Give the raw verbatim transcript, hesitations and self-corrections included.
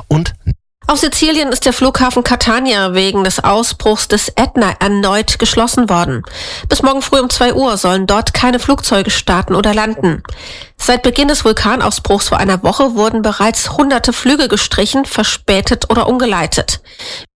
und Auf Sizilien ist der Flughafen Catania wegen des Ausbruchs des Ätna erneut geschlossen worden. Bis morgen früh um zwei Uhr sollen dort keine Flugzeuge starten oder landen. Seit Beginn des Vulkanausbruchs vor einer Woche wurden bereits hunderte Flüge gestrichen, verspätet oder umgeleitet.